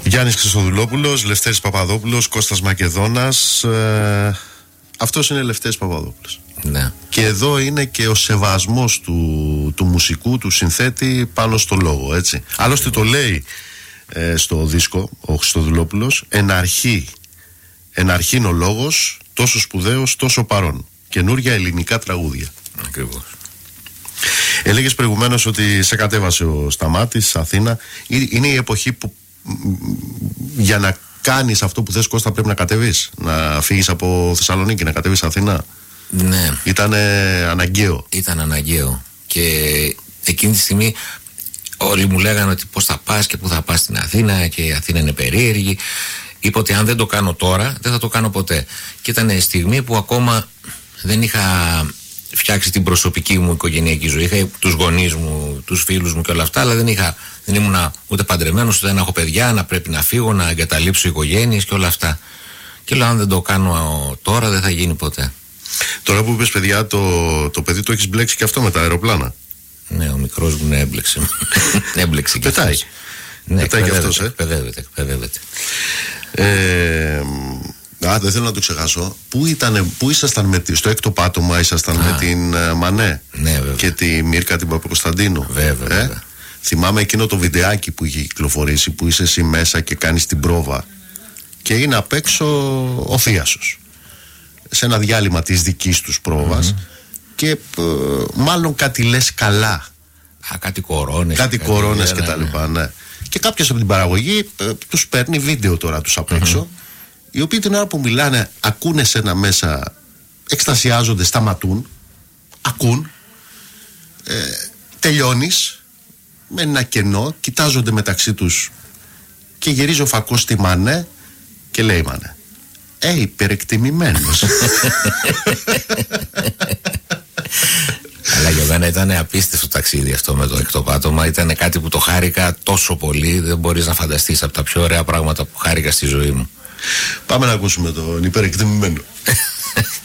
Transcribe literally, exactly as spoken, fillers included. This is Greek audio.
Γιάννης Χριστοδουλόπουλος, Λευτέρης Παπαδόπουλος, Κώστας Μακεδόνας. ε, Αυτός είναι Λευτέρης Παπαδόπουλος. Ναι. Και εδώ είναι και ο σεβασμός του, του μουσικού, του συνθέτη πάνω στο λόγο, έτσι. Άλλωστε το λέει ε, στο δίσκο ο Χριστοδουλόπουλος, εν αρχή, εν αρχήν ο λόγος, τόσο σπουδαίος, τόσο παρόν. Καινούρια ελληνικά τραγούδια. Ακριβώς. Έλεγες προηγουμένως ότι σε κατέβασε ο Σταμάτης, Αθήνα. Είναι η εποχή που για να κάνεις αυτό που θες, Κώστα, πρέπει να κατεβείς. Να φύγεις από Θεσσαλονίκη, να κατεβείς Αθήνα. Ναι. Ήταν αναγκαίο. Ήταν αναγκαίο. Και εκείνη τη στιγμή όλοι μου λέγανε ότι πώς θα πας και πού θα πας στην Αθήνα, και η Αθήνα είναι περίεργη. Είπα ότι αν δεν το κάνω τώρα, δεν θα το κάνω ποτέ. Και ήταν η στιγμή που ακόμα δεν είχα φτιάξει την προσωπική μου οικογενειακή ζωή. Είχα τους γονείς μου, τους φίλους μου και όλα αυτά, αλλά δεν, είχα, δεν ήμουν ούτε παντρεμένος, ούτε να έχω παιδιά, να πρέπει να φύγω, να εγκαταλείψω οικογένειες και όλα αυτά. Και λέω, αν δεν το κάνω τώρα, δεν θα γίνει ποτέ. Τώρα που είπες παιδιά, το, το παιδί το έχεις μπλέξει και αυτό με τα αεροπλάνα. Ναι, ο μικρός μου ναι, έμπλεξε. έμπλεξε και πετάει. Ναι, πετάει και αυτός, ε. εκπαιδεύεται, εκπαιδεύεται. Ε, α, δεν θέλω να το ξεχάσω. Πού, ήτανε, πού ήσασταν με, στο έκτο πάτωμα, ήσασταν α, με την uh, Μανέ, ναι, βέβαια, και τη Μύρκα την Παπακοσταντίνου. Βέβαια, ε? βέβαια. Θυμάμαι εκείνο το βιντεάκι που είχε κυκλοφορήσει, που είσαι εσύ μέσα και κάνεις την πρόβα και είναι απ' έξω ο θείασος σε ένα διάλειμμα της δικής τους πρόβας, mm-hmm. και ε, μάλλον κάτι λες καλά. Α, κάτι κορώνες. Κάτι κορώνες και τα λοιπά, ναι. Και κάποιος από την παραγωγή ε, τους παίρνει βίντεο τώρα τους απ' έξω, mm-hmm. οι οποίοι την ώρα που μιλάνε ακούνε σένα μέσα, εκστασιάζονται, σταματούν, ακούν, ε, τελειώνεις με ένα κενό, κοιτάζονται μεταξύ τους και γυρίζει ο φακός στη Μανέ και λέει, Μανέ, ε, υπερεκτιμημένος. Αλλά για μένα ήταν απίστευτο ταξίδι αυτό με το έκτο πάτωμα. Ήταν κάτι που το χάρηκα τόσο πολύ, δεν μπορείς να φανταστείς, από τα πιο ωραία πράγματα που χάρηκα στη ζωή μου. Πάμε να ακούσουμε τον υπερεκτιμημένο.